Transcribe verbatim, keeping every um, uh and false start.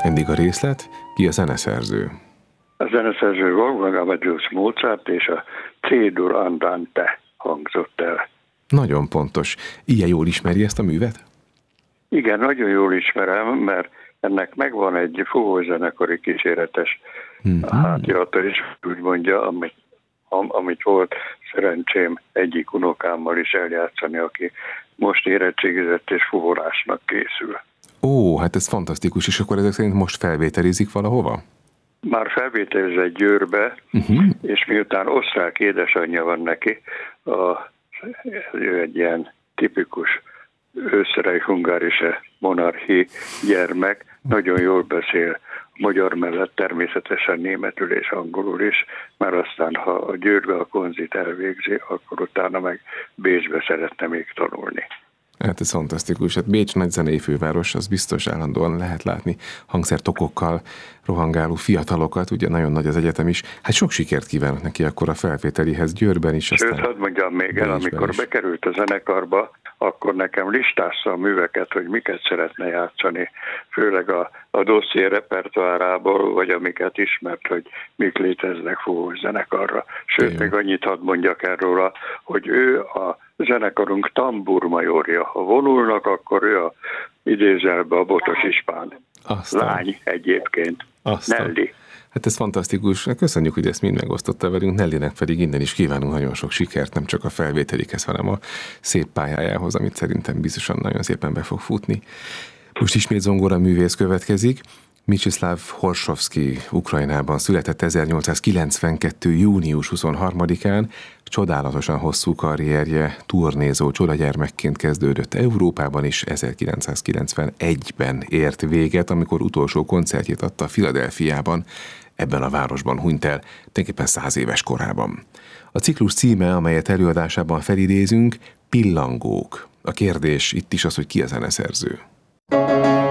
Eddig a részlet, ki a zeneszerző? A zeneszerző Wolfgang Amadeus Mozart és a C-dur andante hangzott el. Nagyon pontos. Ilyen jól ismeri ezt a művet? Igen, nagyon jól ismerem, mert ennek megvan egy fúvózenekari kíséretes mm-hmm. hátirata is, úgy mondja, amit, am, amit volt szerencsém egyik unokámmal is eljátszani, aki most érettségizett és fuvorásnak készül. Ó, hát ez fantasztikus, és akkor ezek szerint most felvételizik valahova? Már felvételizett Győrbe, uh-huh. és miután osztrák édesanyja van neki, a, ő egy ilyen tipikus österreich-hungárise monarchi gyermek, nagyon jól beszél magyar mellett természetesen németül és angolul is, mert aztán, ha a Győrbe a konzit elvégzi, akkor utána meg Bécsbe szeretne még tanulni. Hát ez fantasztikus. Hát Bécs nagy zenei főváros, az biztos állandóan lehet látni hangszertokokkal rohangáló fiatalokat, ugye nagyon nagy az egyetem is. Hát sok sikert kívánok neki akkor a felvételihez Győrben is. Sőt, hadd mondjam még el, amikor is bekerült a zenekarba, akkor nekem listázta a műveket, hogy miket szeretne játszani, főleg a, a dosszié repertoárából, vagy amiket ismert, hogy mik léteznek fúvós zenekarra. Sőt, még annyit hadd mondjak erről, hogy ő a zenekarunk tamburmajorja. Ha vonulnak, akkor ő a idézelbe a botos ispán. Aztán. Lány egyébként. Aztán. Nelly. Hát ez fantasztikus. Köszönjük, hogy ezt mind megosztotta velünk. Nellynek pedig innen is kívánunk nagyon sok sikert, nem csak a felvételikhez, hanem a szép pályájához, amit szerintem biztosan nagyon szépen be fog futni. Most ismét zongora művész következik. Micsiszláv Horsovszky Ukrajnában született ezernyolcszázkilencvenkettő. június huszonharmadikán, csodálatosan hosszú karrierje turnézó csodagyermekként kezdődött Európában, és ezerkilencszázkilencvenegyben ért véget, amikor utolsó koncertjét adta Philadelphiában, ebben a városban hunyt el, tulajdonképpen száz éves korában. A ciklus címe, amelyet előadásában felidézünk, Pillangók. A kérdés itt is az, hogy ki a zeneszerző.